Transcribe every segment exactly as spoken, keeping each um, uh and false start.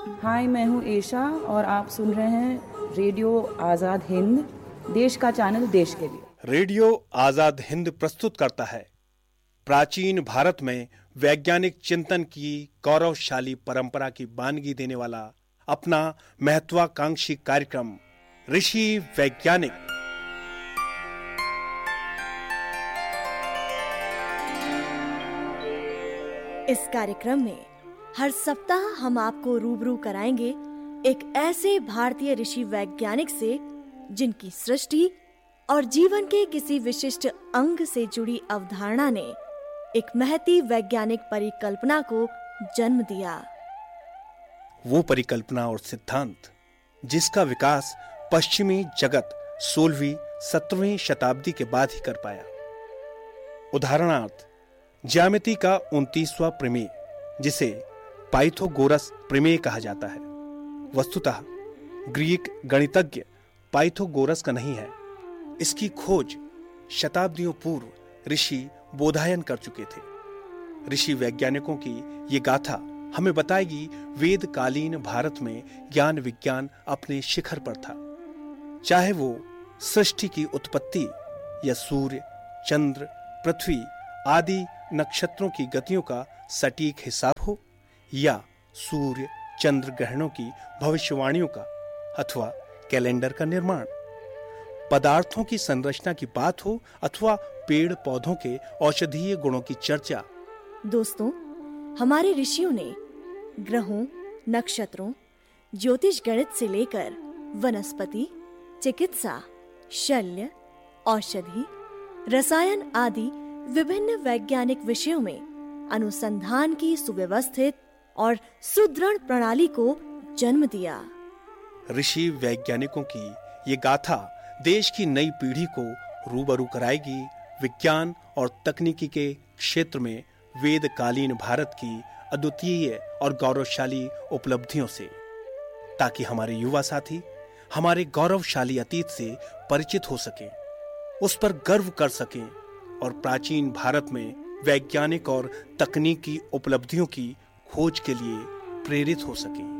हाय, मैं हूँ एशा और आप सुन रहे हैं रेडियो आज़ाद हिंद, देश का चैनल देश के लिए। रेडियो आज़ाद हिंद प्रस्तुत करता है प्राचीन भारत में वैज्ञानिक चिंतन की गौरवशाली परंपरा की बानगी देने वाला अपना महत्वाकांक्षी कार्यक्रम ऋषि वैज्ञानिक। इस कार्यक्रम में हर सप्ताह हम आपको रूबरू कराएंगे एक ऐसे भारतीय ऋषि वैज्ञानिक से जिनकी सृष्टि और जीवन के किसी विशिष्ट अंग से जुड़ी अवधारणा ने एक महती वैज्ञानिक परिकल्पना को जन्म दिया। वो परिकल्पना और सिद्धांत जिसका विकास पश्चिमी जगत सोलहवीं सत्रहवीं शताब्दी के बाद ही कर पाया। उदाहरणार्थ ज्यामिति का उनतीसवां प्रमेय, जिसे पाइथागोरस प्रमेय कहा जाता है, वस्तुतः ग्रीक गणितज्ञ पाइथागोरस का नहीं है। इसकी खोज शताब्दियों पूर्व ऋषि बोधायन कर चुके थे। ऋषि वैज्ञानिकों की ये गाथा हमें बताएगी वेदकालीन भारत में ज्ञान विज्ञान अपने शिखर पर था। चाहे वो सृष्टि की उत्पत्ति या सूर्य, चंद्र, पृथ्वी आदि नक्षत्रों की गतियों का सटीक हिसाब हो, या सूर्य चंद्र ग्रहणों की भविष्यवाणियों का, अथवा कैलेंडर का निर्माण, पदार्थों की संरचना की बात हो, अथवा पेड़ पौधों के औषधीय गुणों की चर्चा। दोस्तों, हमारे ऋषियों ने ग्रहों, नक्षत्रों, ज्योतिष गणित से लेकर वनस्पति, चिकित्सा, शल्य, औषधि, रसायन आदि विभिन्न वैज्ञानिक विषयों में अनुसंधान की सुव्यवस्थित और सुदृढ़ प्रणाली को जन्म दिया। ऋषि वैज्ञानिकों की ये गाथा देश की नई पीढ़ी को रूबरू कराएगी विज्ञान और तकनीकी के क्षेत्र में वेदकालीन भारत की अद्वितीय और गौरवशाली उपलब्धियों से, ताकि हमारे युवा साथी हमारे गौरवशाली अतीत से परिचित हो सकें, उस पर गर्व कर सकें और प्राचीन भारत में वैज्ञानिक और तकनीकी उपलब्धियों की खोज के लिए प्रेरित हो सकें।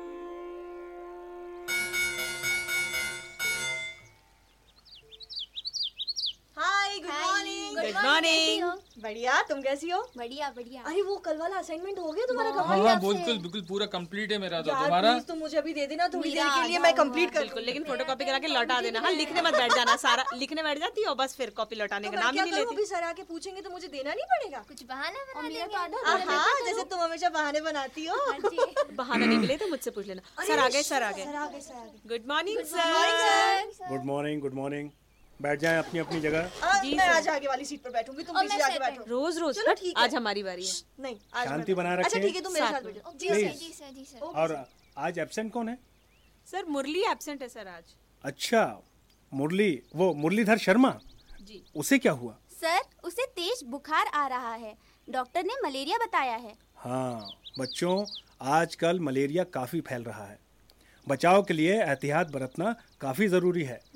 हाय, गुड मॉर्निंग। Good morning. बढ़िया, तुम कैसी हो? बढ़िया बढ़िया। अरे वो कल वाला असाइनमेंट हो गया तुम्हारा? हाँ, कंप्लीट? हाँ, बिल्कुल बिल्कुल पूरा कंप्लीट है मेरा। तो यार तुम्हारा प्लीज तुम मुझे अभी दे देना थोड़ी देर मेरा के लिए, आधा मैं कंप्लीट हुआ। कर बिल्कुल, लेकिन फोटोकॉपी करा के लौटा देना। हाँ, लिखने मत बैठ जाना। सारा लिखने बैठ जाती हो, बस फिर कॉपी लौटाने का नाम ही नहीं लेती। अभी सर आके पूछेंगे तो मुझे देना नहीं पड़ेगा? कुछ बहाना बना मेरा देंगे। तो आधा हाँ, हाँ, जैसे तुम हमेशा बहाने बनाती हो। हाँ जी। बहाना नहीं मिले तो मुझसे पूछ लेना। सर आ गए, सर आ गए। सर आ गए, सर आ गए। Good morning Good sir. morning, sir। Good morning, good morning. बैठ जाएं अपनी अपनी जगह। आ, जी, मैं सर। आज आगे वाली सीट पर बैठूंगी, तुम और पीछे मैं जाके साइड बैठो। पे। रोज रोज चलो हट, ठीक है। आज हमारी बारी है। नहीं, आज शांति मैं- बनाए अच्छा रखें। ठीक है, तुम मेरे साथ साथ में। बैठो। जी Please। Sir, ji sir, ji sir. और आज एब्सेंट कौन है? सर मुरली एब्सेंट है सर आज। अच्छा, मुरली, वो मुरलीधर शर्मा। जी। उसे क्या हुआ? सर, उसे तेज बुखार आ रहा है। डॉक्टर ने मलेरिया बताया है। हाँ बच्चों, आजकल मलेरिया काफी फैल रहा है। बचाव के लिए एहतियात बरतना काफी जरूरी है।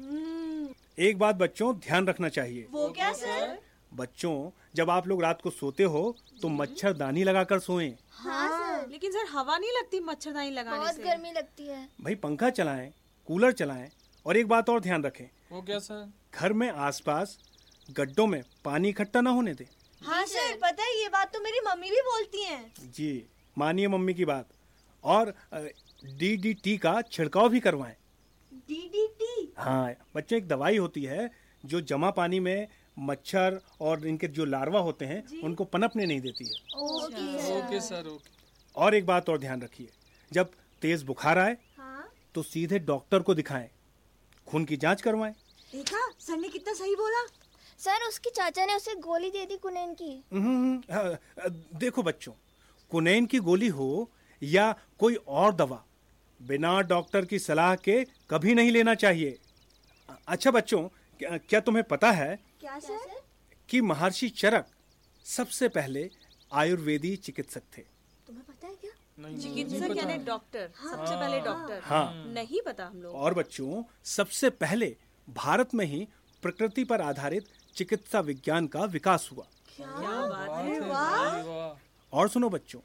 एक बात बच्चों ध्यान रखना चाहिए। वो क्या सर? बच्चों, जब आप लोग रात को सोते हो तो मच्छरदानी लगाकर सोएं। हाँ सर, लेकिन सर हवा नहीं लगती मच्छरदानी लगाने बहुत से। गर्मी लगती है। भाई पंखा चलाएं, कूलर चलाएं, और एक बात और ध्यान रखें, वो क्या सर? घर में आसपास गड्ढों में पानी इकट्ठा ना होने दें। हाँ सर, पता है ये बात तो मेरी मम्मी भी बोलती हैं। जी, मानिए मम्मी की बात। और डी डी टी का छिड़काव भी करवाएं। D D T? हाँ बच्चों, एक दवाई होती है जो जमा पानी में मच्छर और इनके जो लार्वा होते हैं उनको पनपने नहीं देती है। Okay sir, okay. और एक बात और ध्यान रखिए, जब तेज बुखार आए हाँ? तो सीधे डॉक्टर को दिखाएं, खून की जांच करवाएं। देखा सर ने कितना सही बोला। सर, उसकी चाचा ने उसे गोली दे दी कुनैन की। हम्म, हाँ, देखो बच्चों, कुनैन की गोली हो या कोई और दवा, बिना डॉक्टर की सलाह के कभी नहीं लेना चाहिए। अच्छा बच्चों, क्या, क्या तुम्हें पता है क्या सर? कि महर्षि चरक सबसे पहले आयुर्वेदी चिकित्सक थे? तुम्हें पता है क्या? चिकित्सक यानी डॉक्टर, सबसे पहले डॉक्टर। हाँ। नहीं पता हम लोग। और बच्चों, सबसे पहले भारत में ही प्रकृति पर आधारित चिकित्सा विज्ञान का विकास हुआ। क्या बात है। अरे वाह। और सुनो बच्चों,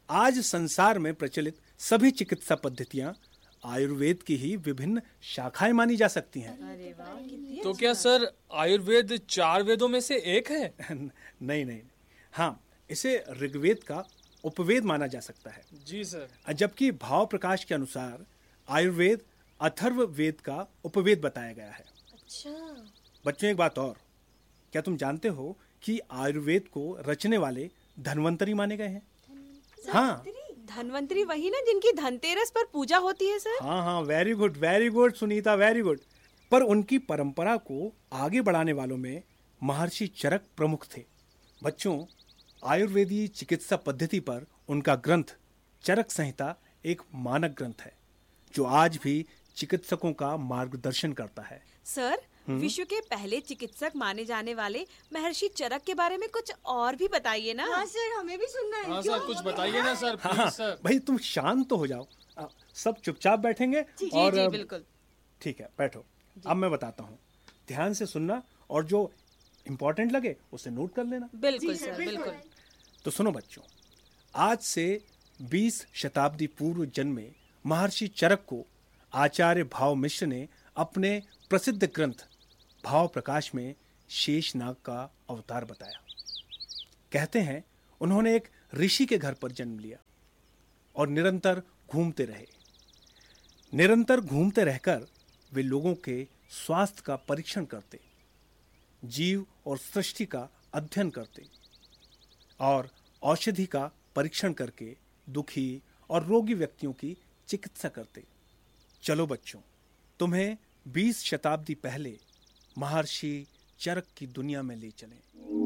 आज संसार में प्रचलित सभी चिकित्सा पद्धतियां आयुर्वेद की ही विभिन्न शाखाएं मानी जा सकती हैं। तो क्या सर आयुर्वेद चार वेदों में से एक है? नहीं नहीं, हाँ, इसे ऋग्वेद का उपवेद माना जा सकता है। जी सर। जबकि भाव प्रकाश के अनुसार आयुर्वेद अथर्व वेद का उपवेद बताया गया है। अच्छा। बच्चों, एक बात और, क्या तुम जानते हो कि आयुर्वेद को रचने वाले धन्वंतरी माने गए हैं? हाँ धन्वंतरी वही ना जिनकी धनतेरस पर पूजा होती है सर? हाँ हाँ, very good very good Sunita, very good. पर उनकी परंपरा को आगे बढ़ाने वालों में महर्षि चरक प्रमुख थे। बच्चों, आयुर्वेदीय चिकित्सा पद्धति पर उनका ग्रंथ चरक संहिता एक मानक ग्रंथ है जो आज भी चिकित्सकों का मार्गदर्शन करता है। सर, विश्व के पहले चिकित्सक माने जाने वाले महर्षि चरक के बारे में कुछ और भी बताइए ना। हाँ सर, हमें भी सुनना है। हाँ सर, कुछ बताइए ना सर, प्लीज हाँ, सर। भाई तुम शांत तो हो जाओ, आ, सब चुपचाप बैठेंगे जी और जी बिल्कुल। ठीक है, बैठो। अब मैं बताता हूँ, ध्यान से सुनना और जो इम्पोर्टेंट लगे उसे नोट कर लेना। बिल्कुल सर, बिल्कुल। तो सुनो बच्चों, आज से बीस शताब्दी पूर्व जन्मे महर्षि चरक को आचार्य भाव मिश्र ने अपने प्रसिद्ध ग्रंथ भाव प्रकाश में शेषनाग का अवतार बताया। कहते हैं उन्होंने एक ऋषि के घर पर जन्म लिया और निरंतर घूमते रहे। निरंतर घूमते रहकर वे लोगों के स्वास्थ्य का परीक्षण करते, जीव और सृष्टि का अध्ययन करते और औषधि का परीक्षण करके दुखी और रोगी व्यक्तियों की चिकित्सा करते। चलो बच्चों, तुम्हें बीस शताब्दी पहले महर्षि चरक की दुनिया में ले चलें।